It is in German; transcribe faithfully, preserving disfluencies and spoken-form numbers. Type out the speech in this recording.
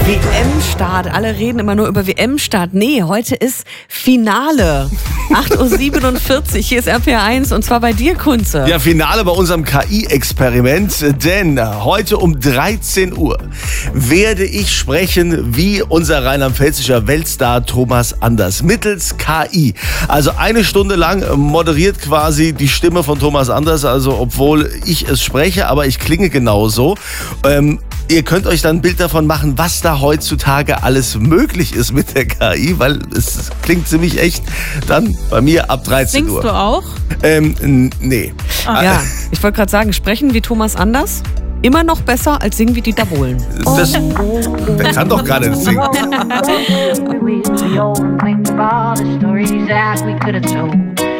W M-Start. Alle reden immer nur über W M-Start. Nee, heute ist Finale. acht Uhr siebenundvierzig. Hier ist R P R eins und zwar bei dir, Kunze. Ja, Finale bei unserem K I-Experiment, denn heute um dreizehn Uhr werde ich sprechen wie unser rheinland-pfälzischer Weltstar Thomas Anders mittels K I. Also eine Stunde lang moderiert quasi die Stimme von Thomas Anders, also obwohl ich es spreche, aber ich klinge genauso. Ähm, ihr könnt euch dann ein Bild davon machen, was da heutzutage alles möglich ist mit der K I, weil es klingt ziemlich echt. Dann bei mir ab dreizehn Uhr. Singst du auch? Ähm, n- nee. Ah. Ja, ich wollte gerade sagen, sprechen wie Thomas Anders immer noch besser als singen wie Dieter Bohlen. Das, der kann doch gar nicht singen. We all think about the stories that we could have told.